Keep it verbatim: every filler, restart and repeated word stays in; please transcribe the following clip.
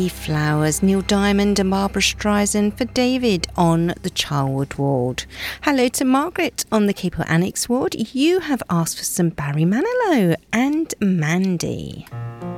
Flowers, Neil Diamond and Barbara Streisand for David on the Charwood ward. Hello to Margaret on the Capel Annex ward. You have asked for some Barry Manilow and Mandy.